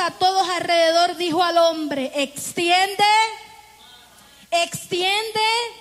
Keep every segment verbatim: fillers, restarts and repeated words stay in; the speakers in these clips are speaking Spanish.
a todos alrededor, dijo al hombre: extiende, extiende.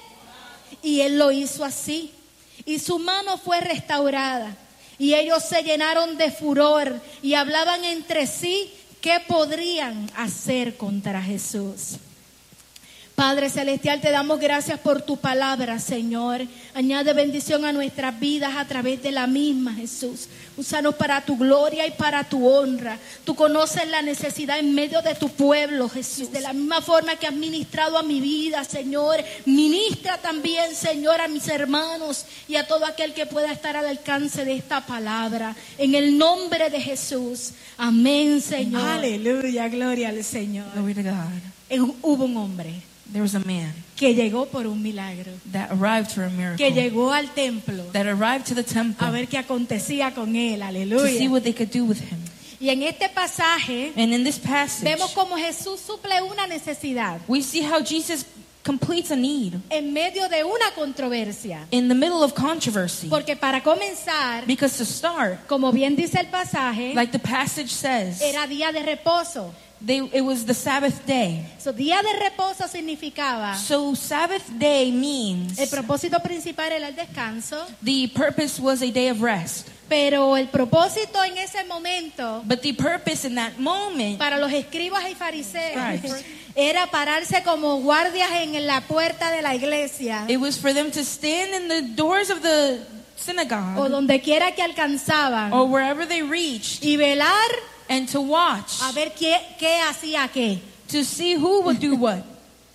Y él lo hizo así. Y su mano fue restaurada. Y ellos se llenaron de furor y hablaban entre sí qué podrían hacer contra Jesús. Padre Celestial, te damos gracias por tu palabra, Señor. Añade bendición a nuestras vidas a través de la misma, Jesús. Úsanos para tu gloria y para tu honra. Tú conoces la necesidad en medio de tu pueblo, Jesús. De la misma forma que has ministrado a mi vida, Señor, ministra también, Señor, a mis hermanos y a todo aquel que pueda estar al alcance de esta palabra. En el nombre de Jesús. Amén, Señor. Aleluya, gloria al Señor. Glory to God. Hubo un hombre There was a man que llegó por un milagro, that arrived for a miracle, que llegó al templo that arrived to the temple a ver qué acontecía con él. to see Aleluya. what they could do with him. Y en este pasaje And in this passage, vemos cómo Jesús suple una necesidad we see how Jesus completes a need en medio de una controversia. in the middle of controversy. Porque para comenzar, Because to start, como bien dice el pasaje, like the passage says, era día de reposo. they, it was the Sabbath day. So, día de reposo significaba, So Sabbath day means el propósito principal era el descanso, the purpose was a day of rest. pero el propósito en ese momento But the purpose in that moment para los escribas y fariseos Right. era pararse como guardias en la puerta de la iglesia it was for them to stand in the doors of the o synagogue donde quiera que alcanzaban or wherever they reached y velar and to watch a ver qué, qué hacía qué, to see who would do what.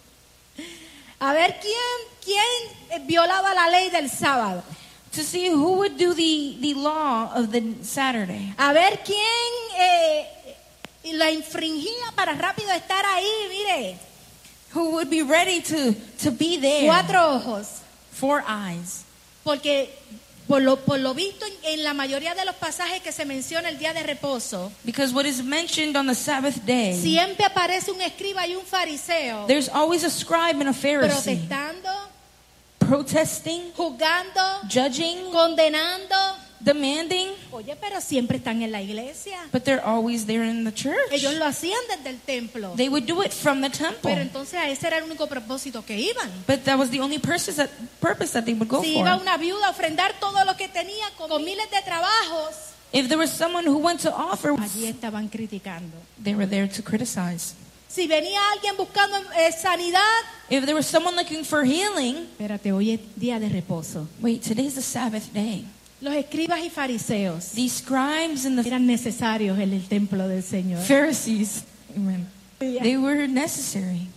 a ver quién, quién violaba la ley del sábado, To see who would do the, the law of the Saturday. a ver quién eh, la infringía para rápido estar ahí, mire, Who would be ready to, to be there. cuatro ojos, Four eyes. porque por lo, por lo visto en, en la mayoría de los pasajes que se menciona el día de reposo, Because what is mentioned on the Sabbath day, siempre aparece un escriba y un fariseo there's always a scribe and a Pharisee protestando, protesting, juzgando, judging, condenando. demanding, Oye, pero siempre están en la iglesia. but they're always there in the church. Ellos lo hacían desde el templo. They would do it from the Pero temple. entonces a ese era el único propósito que iban. But that was the only purpose that, purpose that they would go Si iba for. una viuda a ofrendar todo lo que tenía con, con miles de trabajos, If there was someone who went to offer, allí estaban criticando. they were there to criticize. Si venía alguien buscando eh, sanidad, If there was someone looking for healing, espérate, hoy es día de reposo. wait, today's the Sabbath day. Los escribas y fariseos The scribes and the eran necesarios en el templo del Señor. Pharisees, amen, they were necessary.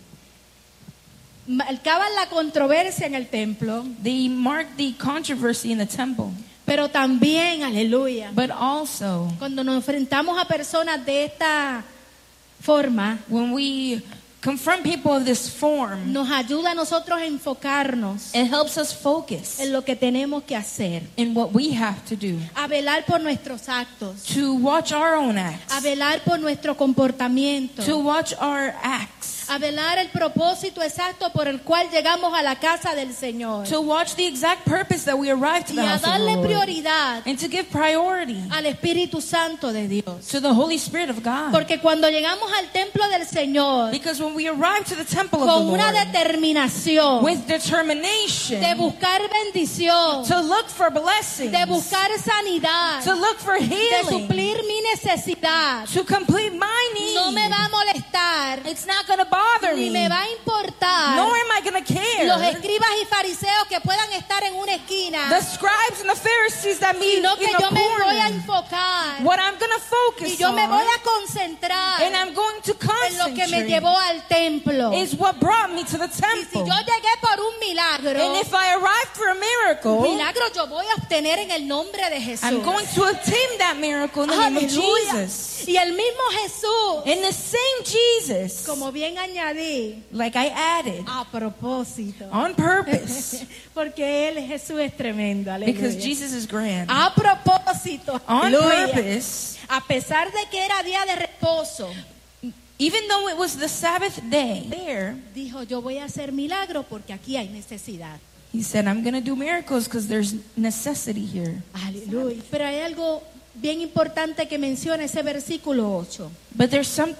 Marcaban la controversia en el templo, They marked the controversy in the temple. pero también, aleluya, But also, cuando nos enfrentamos a personas de esta forma, when we confront people of this form, nos ayuda a nosotros a enfocarnos it helps us focus en lo que tenemos que hacer, in what we have to do, a velar por nuestros actos, to watch our own acts, a velar por nuestro comportamiento, to watch our acts, a velar el propósito exacto por el cual llegamos a la casa del Señor to watch the exact purpose that we arrived to y the a house of the darle Lord, prioridad and to give priority al Espíritu Santo de Dios. to the Holy Spirit of God. Porque cuando llegamos al templo del Señor Because when we arrive to the temple of the con una Lord determinación with determination de buscar bendición, to look for blessings, de buscar sanidad, to look for de healing, suplir mi necesidad, to complete my need, no me va a molestar it's not going to bother ni me, me va a importar nor am I going to care. los escribas y fariseos que puedan estar en una esquina, The scribes and the Pharisees that meet sino que in a yo me voy a corner. enfocar What I'm going to y focus yo me voy on a concentrar and I'm going to en lo que me concentrate llevó al templo. is what brought me to the Y si temple. yo llegué por un milagro, And if I arrived for a miracle, milagro yo voy a obtener en el nombre de Jesús. I'm going to obtain that miracle in the name of Aleluya. Jesus. Y el mismo Jesús, And the same Jesus, como bien añadí, like I added, a propósito, on purpose, porque él Jesús es tremendo, because aleluya. Jesus is grand. A propósito, On aleluya. purpose, A pesar de que era día de reposo, even though it was the Sabbath day, there, dijo, yo voy a hacer milagro porque aquí hay necesidad. he said, I'm going to do miracles because there's necessity here. Aleluya. Pero hay algo bien importante que menciona ese versículo ocho. But there's something